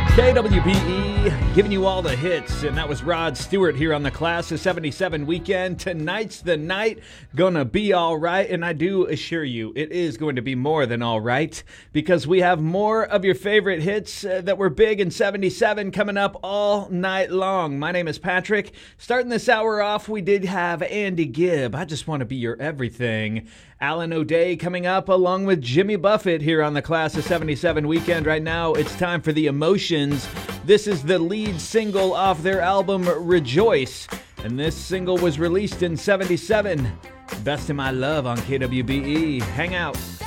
KWBE giving you all the hits, and that was Rod Stewart here on the Class of 77 weekend. Tonight's the night, gonna be all right, and I do assure you it is going to be more than all right, because we have more of your favorite hits that were big in 77 coming up all night long. My name is Patrick. Starting this hour off, we did have Andy Gibb, I Just Want to Be Your Everything. Alan O'Day coming up along with Jimmy Buffett here on the Class of 77 weekend. Right now, it's time for The Emotions. This is the lead single off their album Rejoice, and this single was released in 77. Best of My Love on KWBE. Hang out.